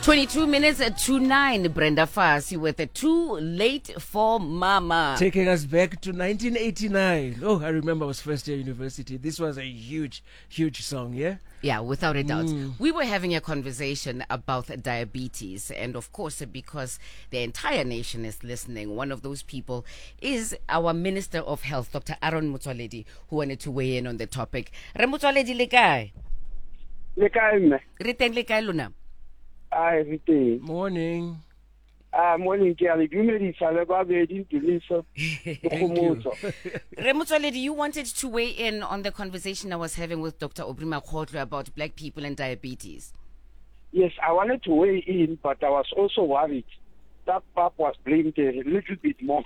22 minutes to 9. Brenda Fassie with a Too Late for Mama. Taking us back to 1989. Oh, I remember I was first year university. This was a huge song, yeah? Yeah, without a doubt. We were having a conversation about diabetes, and of course, because the entire nation is listening, one of those people is our Minister of Health, Dr. Aaron Motsoaledi, who wanted to weigh in on the topic. Re Motsoaledi le kae? Le kae mme? Re teng le kae lona? Re teng. Morning. Morning, ke a le dumedisa le babedi Tuliso. Re Motsoaledi, you wanted to weigh in on the conversation I was having with Dr. Aubrey Makgotlo about black people and diabetes. Yes, I wanted to weigh in, but I was also worried that Pap was blamed a little bit more.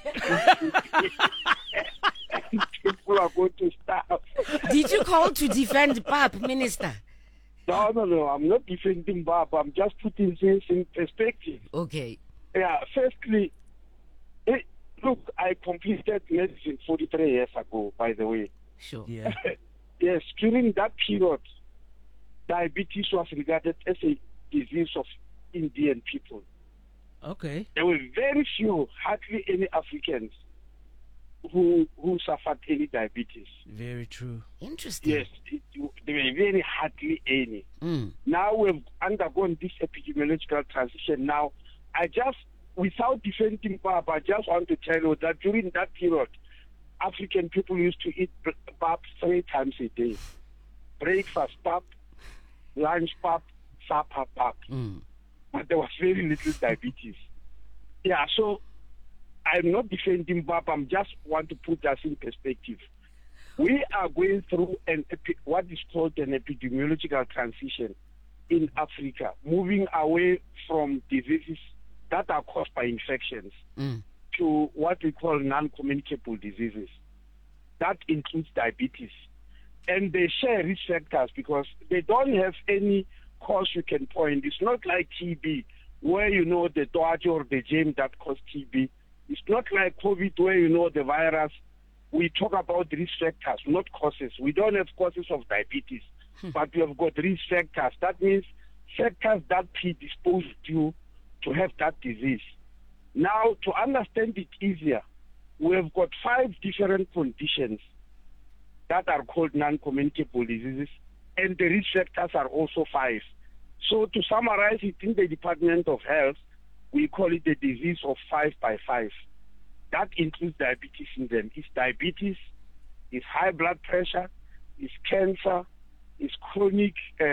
People are going to start. Did you call to defend Pap, Minister? No, I'm not defending Pap. I'm just putting things in perspective. Okay. Yeah, firstly, look, I completed medicine 43 years ago, by the way. Sure. Yeah. Yes, during that period, diabetes was regarded as a disease of Indian people. Okay. There were very few, hardly any Africans who suffered any diabetes. Very true. Interesting. Yes, there were very hardly any. Now we've undergone this epidemiological transition. Now, without defending Pap, I just want to tell you that during that period, African people used to eat Pap 3 times a day. Breakfast Pap, lunch Pap, supper Pap. But there was very little diabetes. Yeah, so I'm not defending Pap. I'm just want to put us in perspective. We are going through what is called an epidemiological transition in Africa, moving away from diseases that are caused by infections to what we call non-communicable diseases. That includes diabetes. And they share risk factors because they don't have any cause you can point. It's not like TB, where you know the dodge or the germ that caused TB. It's not like COVID, where you know the virus. We talk about risk factors, not causes. We don't have causes of diabetes, but we have got risk factors. That means factors that predispose you to have that disease. Now, to understand it easier, we have got 5 different conditions that are called non-communicable diseases, and the risk factors are also 5. So to summarize it in the Department of Health, we call it the disease of 5 by 5. That includes diabetes in them. It's diabetes, it's high blood pressure, it's cancer, it's chronic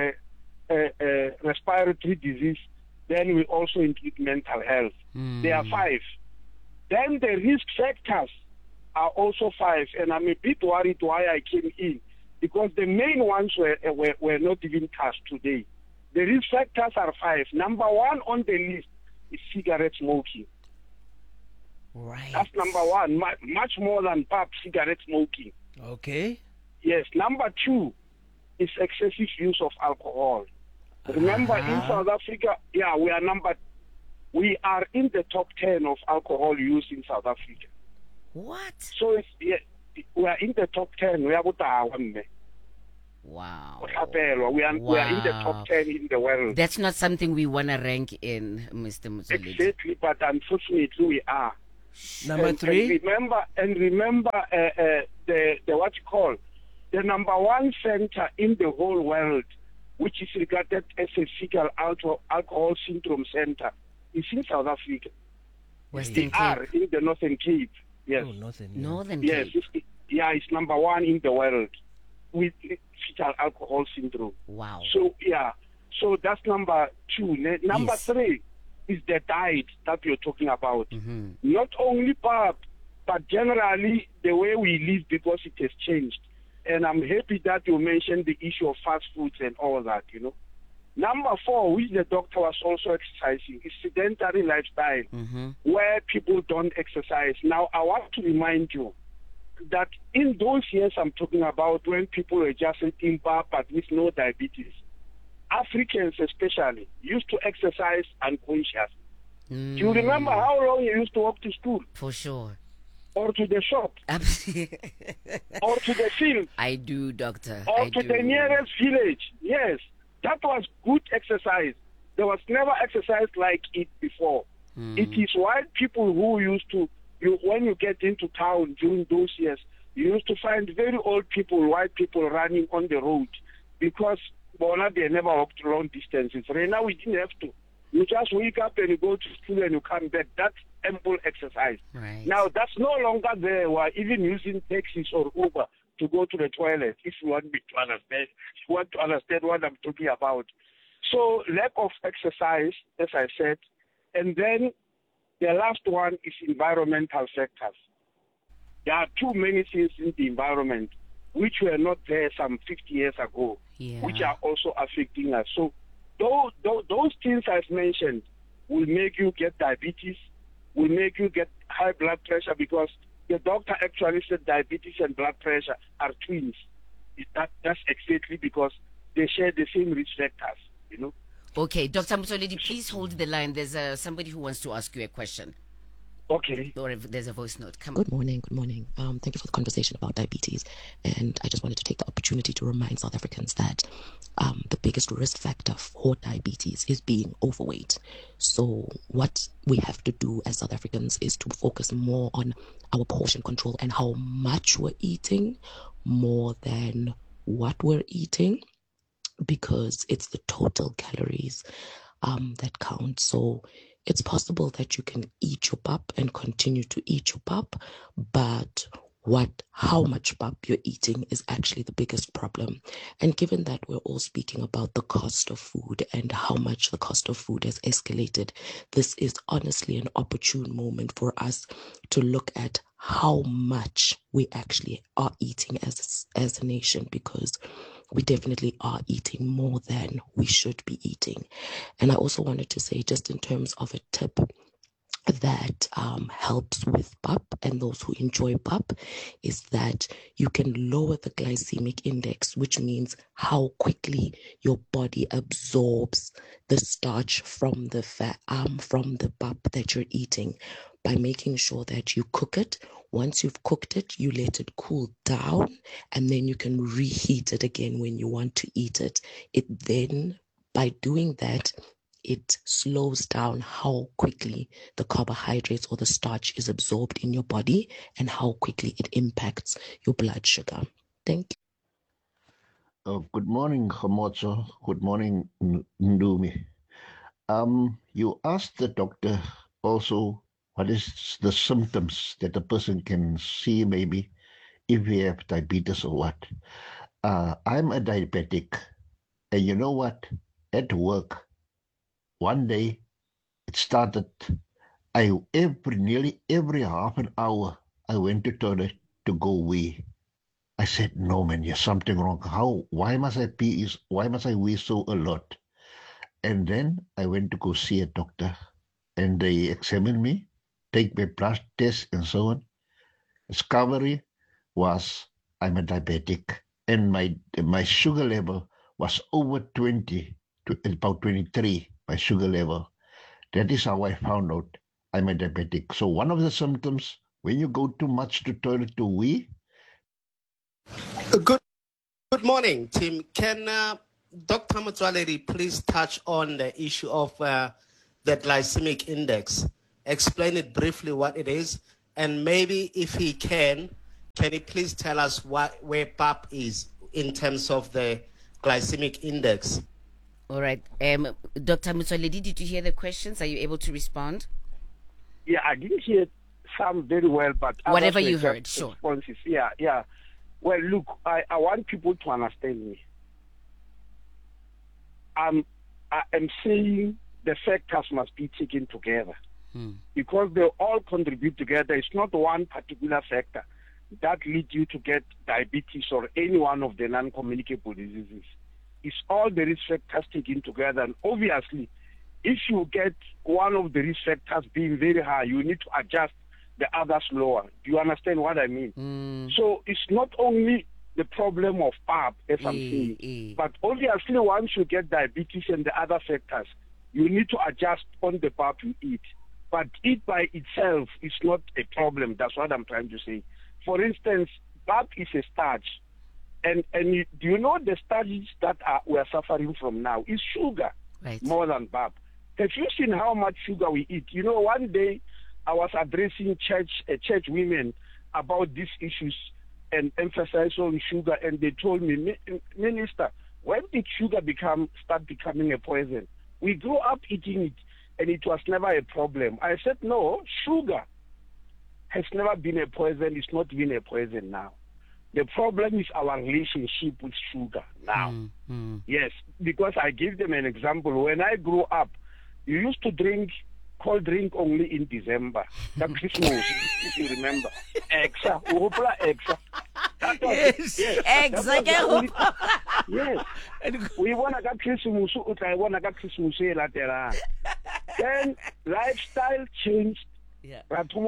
respiratory disease. Then we also include mental health. There are 5. Then the risk factors are also 5, and I'm a bit worried why I came in, because the main ones were not even touched today. The risk factors are 5. Number 1 on the list is cigarette smoking. Right. That's number 1, much more than Pap, cigarette smoking. Okay. Yes. Number 2 is excessive use of alcohol. Remember, in South Africa, we are in the top 10 of alcohol use in South Africa. What? So we are in the top 10. We are Wow. We are in the top 10 in the world. That's not something we want to rank in, Mr. Motsoaledi. Exactly, but unfortunately we are. Number 3. And remember the what you call the number 1 center in the whole world, which is regarded as a fecal alcohol syndrome center, is in South Africa. Western They are in the Northern Cape. Yes. Oh, nothing. Northern Yes. Cape. It's number 1 in the world with fetal alcohol syndrome. Wow. So that's number 2. Number Yes. 3 is the diet that we're talking about. Not only Pap, but generally the way we live, because it has changed. And I'm happy that you mentioned the issue of fast foods and all that, Number 4, which the doctor was also exercising, is sedentary lifestyle, where people don't exercise. Now, I want to remind you that in those years I'm talking about, when people were just eating Pap but with no diabetes, Africans especially used to exercise unconscious. Do you remember how long you used to walk to school? For sure. Or to the shop? Or to the field? I do, doctor. Or to the nearest village? Yes. That was good exercise. There was never exercise like it before. It is white people who used to, when you get into town during those years, you used to find very old people, white people running on the road because they never walked long distances. Right now, we didn't have to. You just wake up and you go to school and you come back. That's ample exercise. Right. Now, that's no longer there. We're even using taxis or Uber to go to the toilet, if you want me to understand. If you want to understand what I'm talking about. So, lack of exercise, as I said. And then the last one is environmental factors. There are too many things in the environment which were not there some 50 years ago, which are also affecting us. So those things I've mentioned will make you get diabetes, will make you get high blood pressure, because the doctor actually said diabetes and blood pressure are twins. That's exactly because they share the same risk factors, you know. Okay, Dr. Motsoaledi, please hold the line. There's somebody who wants to ask you a question. Okay. Or if there's a voice note. Come Good morning. Thank you for the conversation about diabetes. And I just wanted to take the opportunity to remind South Africans that the biggest risk factor for diabetes is being overweight. So what we have to do as South Africans is to focus more on our portion control and how much we're eating more than what we're eating, because it's the total calories that count. So it's possible that you can eat your pap and continue to eat your pap, but how much pap you're eating is actually the biggest problem. And given that we're all speaking about the cost of food and how much the cost of food has escalated, this is honestly an opportune moment for us to look at how much we actually are eating as a nation, because we definitely are eating more than we should be eating. And I also wanted to say, just in terms of a tip that helps with pap and those who enjoy pap, is that you can lower the glycemic index, which means how quickly your body absorbs the starch from the fat, from the pap that you're eating, by making sure that you cook it. Once you've cooked it, you let it cool down, and then you can reheat it again when you want to eat it. By doing that, it slows down how quickly the carbohydrates or the starch is absorbed in your body and how quickly it impacts your blood sugar. Thank you. Good morning, Khomotso. Good morning, Ndumi. You asked the doctor also what is the symptoms that a person can see, maybe if he have diabetes or what. I'm a diabetic, and you know what? At work, one day it started. Nearly every half an hour, I went to toilet to go wee. I said, "No, man, there's something wrong. Why must I pee? Why must I wee so a lot?" And then I went to go see a doctor, and they examined me, take my blood test and so on. Discovery was I'm a diabetic, and my sugar level was over 20 to about 23, my sugar level. That is how I found out I'm a diabetic. So one of the symptoms, when you go too much to toilet to wee. Good morning, Tim. Can Dr. Motsoaledi please touch on the issue of the glycemic index? Explain it briefly what it is, and maybe if he can he please tell us where PAP is in terms of the glycemic index? All right. Dr. Motsoaledi, did you hear the questions? Are you able to respond? Yeah, I didn't hear some very well, but whatever you heard, sure. Responses. Yeah. Well, look, I want people to understand me. I am saying the factors must be taken together because they all contribute together. It's not one particular factor that leads you to get diabetes or any one of the non-communicable diseases. It's all the risk factors taken together. And obviously, if you get one of the risk factors being very high, you need to adjust the others lower. Do you understand what I mean? So it's not only the problem of PAP, as I'm saying, but obviously once you get diabetes and the other factors, you need to adjust on the PAP you eat. But it by itself is not a problem. That's what I'm trying to say. For instance, PAP is a starch. And do you know the starches that we're suffering from now is sugar. Right. more than pap. Have you seen how much sugar we eat? You know, one day I was addressing church women about these issues and emphasize on sugar, and they told me, Minister, when did sugar start becoming a poison? We grew up eating it, and it was never a problem. I said, no, sugar has never been a poison. It's not been a poison now. The problem is our relationship with sugar now. Yes, because I give them an example. When I grew up, you used to drink cold drink only in December. That Christmas, if you remember. Exa, Exa. Yes. Yes. Yes. We want to Christmas, I want to Christmas later. Then lifestyle changed. Yeah.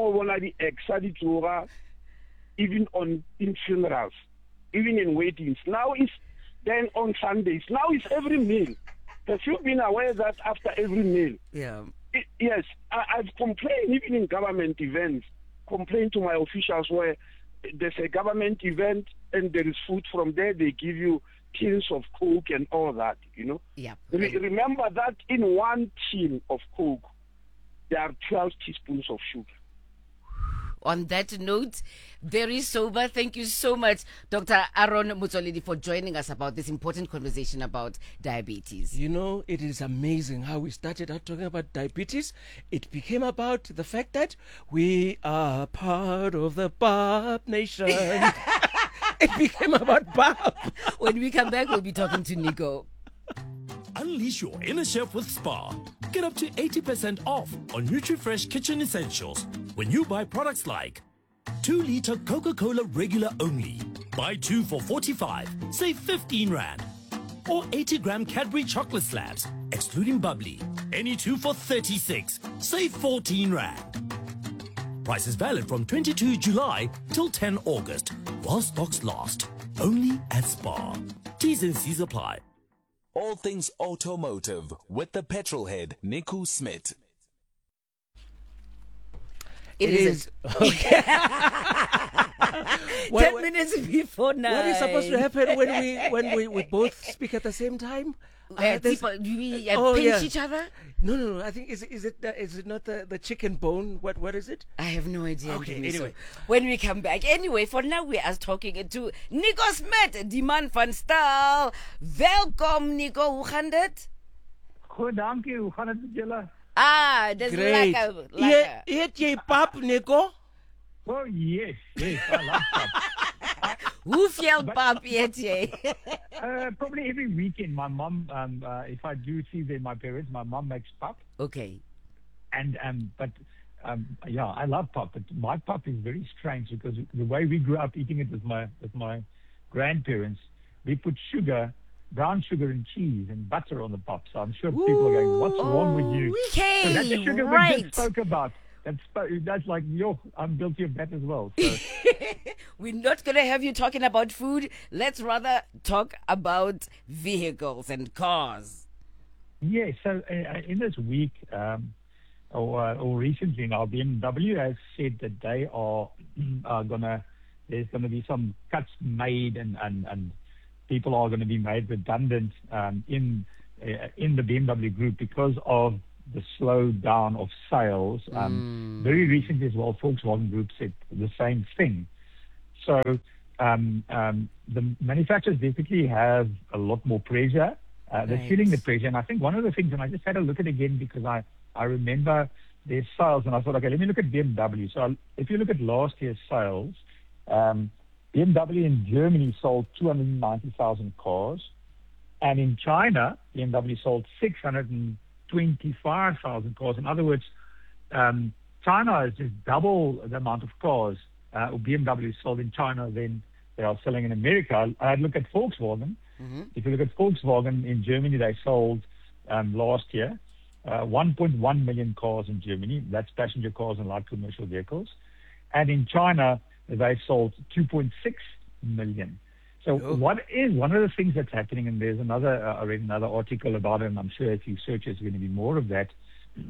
Even in funerals, even in weddings. Now it's then on Sundays. Now it's every meal. Have you been aware that after every meal? Yeah. Yes, I've complained even in government events. Complained to my officials where there's a government event and there is food from there. They give you tins of Coke and all that. You know. Yeah. Remember that in one tin of Coke, there are 12 teaspoons of sugar. On that note, very sober. Thank you so much, Dr. Aaron Motsoaledi, for joining us about this important conversation about diabetes. You know, it is amazing how we started out talking about diabetes. It became about the fact that we are part of the BAP nation. It became about BAP. When we come back, we'll be talking to Nico. Unleash your inner chef with Spar. Get up to 80% off on NutriFresh kitchen essentials when you buy products like 2-liter Coca-Cola regular only. Buy 2 for 45, save 15 Rand. Or 80-gram Cadbury chocolate slabs, excluding bubbly. Any 2 for 36, save 14 Rand. Price is valid from 22 July till 10 August, while stocks last. Only at Spar. T's and C's apply. All things automotive with the petrol head, Nico Smith. It is. Okay. 10 minutes before 9. What is supposed to happen when we both speak at the same time? People, do we pinch each other? No. I think is it not the chicken bone? What is it? I have no idea. Okay, anyway. When we come back. Anyway, for now we are talking to Nico Smith, die man van Staal. Welkom Nico, hoe gaan dit? Goed, dankie. Hoe gaan het met julle? Ah, dis Great. lekker. Eet jy pap, Nico? Oh, yes. I love that. Hoeveel pap eet jy? Probably every weekend. My mom, if I do see my parents, my mom makes pap. Okay. And yeah, I love pap. But my pap is very strange because the way we grew up eating it with my grandparents, we put sugar, brown sugar and cheese and butter on the pap. So I'm sure people are going, "What's wrong with you?" Okay, so that's the sugar right. we just spoke about. That's like, I'm guilty of that as well. So. We're not going to have you talking about food. Let's rather talk about vehicles and cars. Yeah, so in this week, or recently now, BMW has said that they are there's going to be some cuts made and people are going to be made redundant in the BMW group because of the slowdown of sales. Very recently as well, Volkswagen Group said the same thing. So the manufacturers definitely have a lot more pressure. They're feeling the pressure. And I think one of the things, and I just had to look at it again because I remember their sales, and I thought, okay, let me look at BMW. So if you look at last year's sales, BMW in Germany sold 290,000 cars. And in China, BMW sold 625,000 cars. In other words, China is just double the amount of cars BMW sold in China than they are selling in America. I look at Volkswagen. If you look at Volkswagen in Germany, they sold last year 1.1 million cars in Germany. That's passenger cars and light commercial vehicles. And in China, they sold 2.6 million. So one of the things that's happening, and there's I read another article about it, and I'm sure if you search there's going to be more of that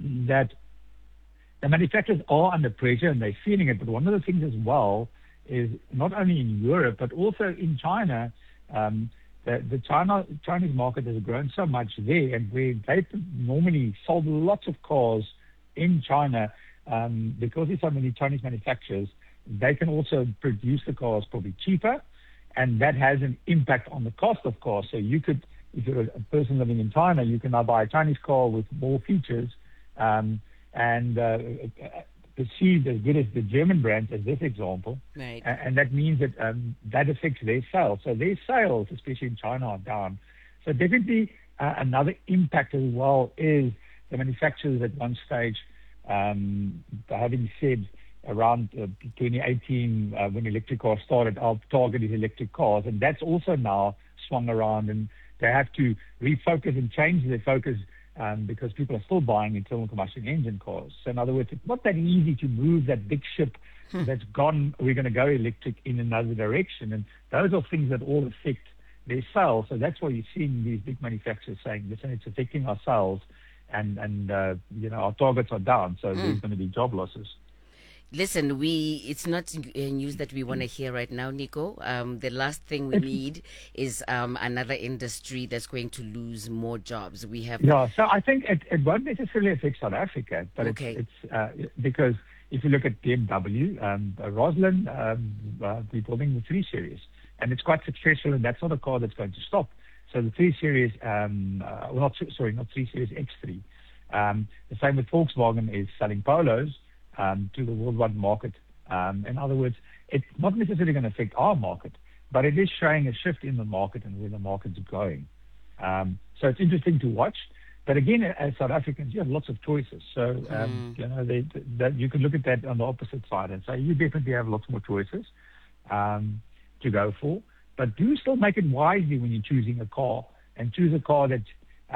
the manufacturers are under pressure and they're feeling it. But one of the things as well is not only in Europe, but also in China, the Chinese market has grown so much there, and where they normally sold lots of cars in China, because there's so many Chinese manufacturers, they can also produce the cars probably cheaper, and that has an impact on the cost of cars. So you could, if you're a person living in China, you can now buy a Chinese car with more features, and perceived as good as the German brands, as this example. Right. And that means that that affects their sales. So their sales, especially in China, are down. So definitely another impact as well is the manufacturers at one stage, having said around 2018, when electric cars started, our target is electric cars. And that's also now swung around, and they have to refocus and change their focus, because people are still buying internal combustion engine cars. So in other words, it's not that easy to move that big ship that's gone, we're going to go electric in another direction. And those are things that all affect their sales. So that's why you're seeing these big manufacturers saying, listen, it's affecting our sales, and our targets are down, so there's going to be job losses. Listen, it's not news that we want to hear right now, Nico. The last thing we need is another industry that's going to lose more jobs. We have... Yeah, so I think it won't necessarily affect South Africa, but okay. it's because if you look at BMW, Roslyn, we're building the 3 Series, and it's quite successful, and that's not a car that's going to stop. So the 3 Series, not 3 Series, X3. The same with Volkswagen is selling Polos to the worldwide market. In other words, it's not necessarily going to affect our market, but it is showing a shift in the market and where the market's going. So it's interesting to watch. But again, as South Africans, you have lots of choices. So, you can look at that on the opposite side and say you definitely have lots more choices to go for. But do still make it wisely when you're choosing a car, and choose a car that,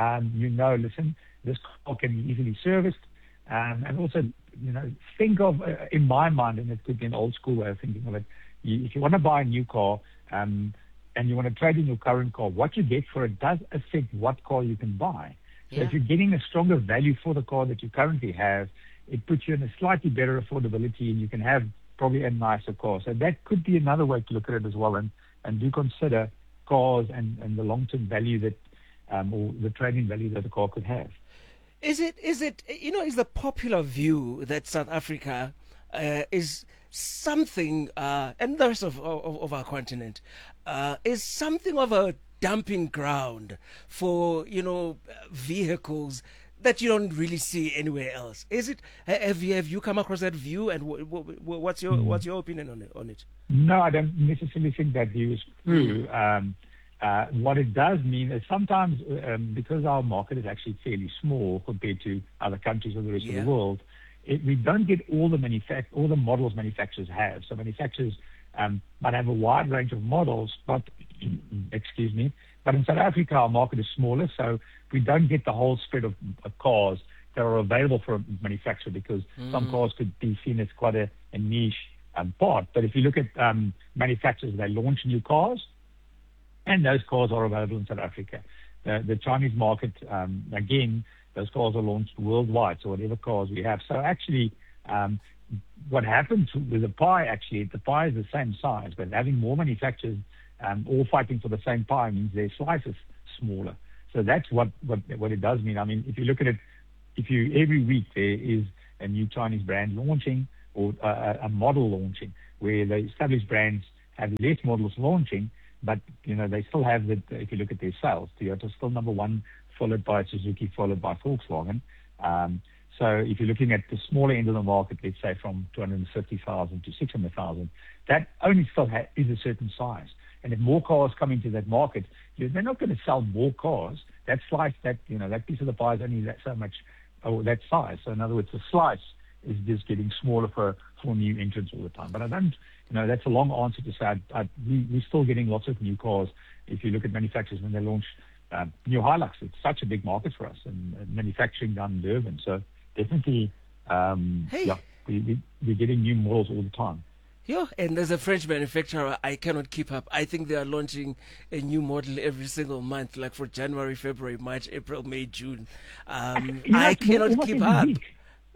listen, this car can be easily serviced. And also, think of, in my mind, and it could be an old school way of thinking of it, if you want to buy a new car and you want to trade in your current car, what you get for it does affect what car you can buy. So if you're getting a stronger value for the car that you currently have, it puts you in a slightly better affordability, and you can have probably a nicer car. So that could be another way to look at it as well, and do consider cars and the long-term value that, or the trading value that the car could have. Is the popular view that South Africa is something, and the rest of our continent, is something of a dumping ground for, vehicles that you don't really see anywhere else? Is it? Have you come across that view, and what's your opinion on it? No, I don't necessarily think that view is true. What it does mean is sometimes, because our market is actually fairly small compared to other countries or the rest of the world, we don't get all the models manufacturers have. So manufacturers might have a wide range of models, but excuse me. But in South Africa, our market is smaller, so we don't get the whole spread of cars that are available for a manufacturer, because some cars could be seen as quite a niche part. But if you look at manufacturers, they launch new cars, and those cars are available in South Africa. The Chinese market, again, those cars are launched worldwide, so whatever cars we have. So actually, what happens with the pie is the same size, but having more manufacturers all fighting for the same pie means their slice is smaller. So that's what it does mean. I mean, if you look at it, every week there is a new Chinese brand launching, or a model launching, where the established brands have less models launching, but they still have if you look at their sales, Toyota's still number one, followed by Suzuki, followed by Volkswagen. So if you're looking at the smaller end of the market, let's say from 250,000 to 600,000, that only still is a certain size. And if more cars come into that market, they're not going to sell more cars. That slice, that piece of the pie is only that size. So in other words, the slice is just getting smaller for new entrants all the time. But I don't, that's a long answer to say we're still getting lots of new cars. If you look at manufacturers when they launch new Hilux, it's such a big market for us, and manufacturing down in Durban. So definitely, we're getting new models all the time. Yeah, and as a French manufacturer, I cannot keep up. I think they are launching a new model every single month, like for January, February, March, April, May, June. I cannot keep up.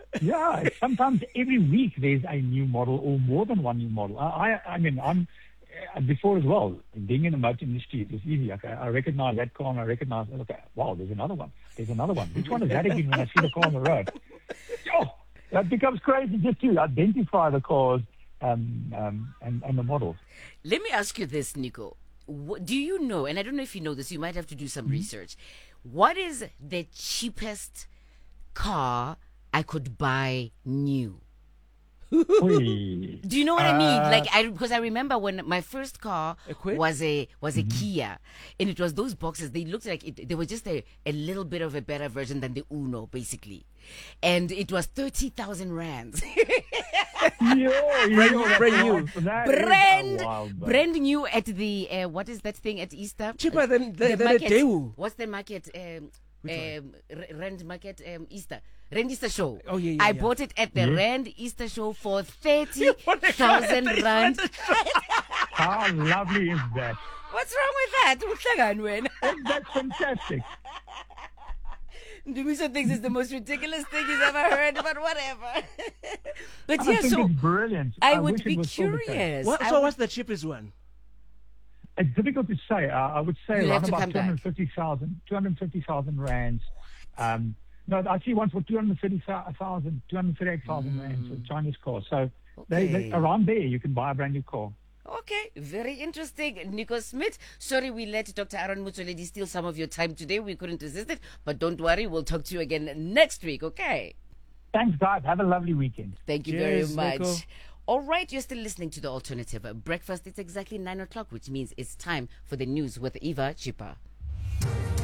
Yeah, sometimes every week there's a new model, or more than one new model. I mean, before as well, being in the motor industry, it was easy. Okay, I recognize that car and I recognize, okay, wow, there's another one. There's another one. Which one is that again when I see the car on the road? Oh, that becomes crazy just to identify the cars and the models. Let me ask you this, Nico. Do you know, and I don't know if you know this, you might have to do some research. What is the cheapest car I could buy new? Do you know what I mean? Because I remember when my first car was a Kia, and it was those boxes. They looked like they were just a little bit of a better version than the Uno, basically, and it was 30,000 rands. Brand new at the what is that thing at Easter? Cheaper than the Deu. What's the market? Rand Market Easter. Rand Easter Show. Oh, yeah. I bought it at the Rand Easter Show for 30,000 rand. How lovely is that? What's wrong with that? That's fantastic. Dumiso thinks it's the most ridiculous thing he's ever heard, but whatever. But I think it's brilliant. I would be curious. What's the cheapest one? It's difficult to say. I would say You'll around have to about come 250,000 rands. No, I see one for 238,000 rands for Chinese car. So they around there, you can buy a brand new car. Okay, very interesting. Nico Smith, sorry we let Dr. Aaron Motsoaledi steal some of your time today. We couldn't resist it, but don't worry, we'll talk to you again next week, okay? Thanks, guys. Have a lovely weekend. Thank you very much. Nico. All right, you're still listening to The Alternative Breakfast. It's exactly 9 o'clock, which means it's time for the news with Eva Chippa.